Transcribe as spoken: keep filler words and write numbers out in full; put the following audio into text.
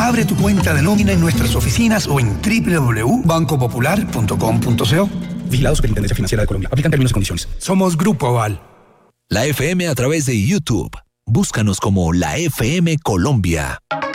Abre tu cuenta de nómina en nuestras oficinas o en doble u doble u doble u punto banco popular punto com punto co. Vigilado Superintendencia Financiera de Colombia. Aplican términos y condiciones. Somos Grupo Aval. La F M a través de YouTube. Búscanos como La F M Colombia.